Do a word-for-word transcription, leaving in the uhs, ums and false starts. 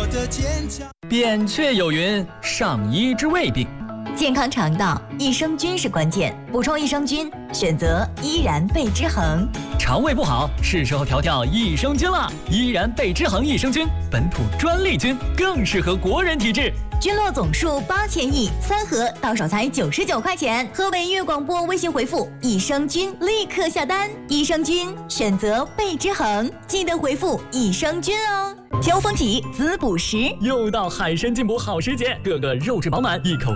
的坚强。 扁鹊有云：上医之未病。 健康肠道，益生菌是关键。补充益生菌，选择依然贝之恒。 肠胃不好，是时候调调益生菌了。依然贝之恒益生菌，本土专利菌，更适合国人体质。 菌落总数八千亿，三盒到手才九十九块钱。和伟粤广播微信回复益生菌，立刻下单。益生菌选择贝之恒，记得回复益生菌哦。秋风起，滋补时， 又到海参进补好时节，个个肉质饱满，一口